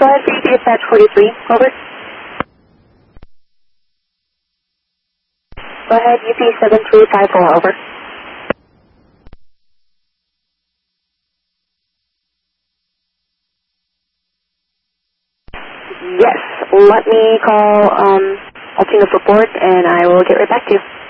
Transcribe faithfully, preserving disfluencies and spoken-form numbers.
Go ahead, please, dispatch forty-three, over. Go ahead, U P seven three five four, over. Yes, let me call um, Altoona Support and I will get right back to you.